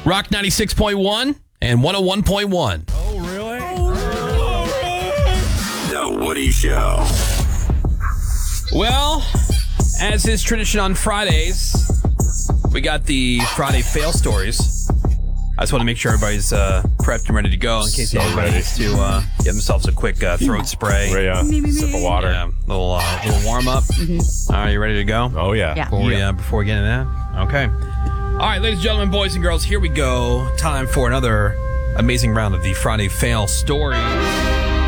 Rock 96.1 and 101.1. Oh, really? The Woody Show. Well, as is tradition on Fridays, we got the Friday fail stories. I just want to make sure everybody's prepped and ready to go in case anybody needs to get themselves a quick throat spray. Sip of water. Yeah, little warm up. All right, you ready to go? Oh, yeah. Before we get into that? Okay. All right, ladies and gentlemen, boys and girls, here we go. Time for another amazing round of the Friday fail stories.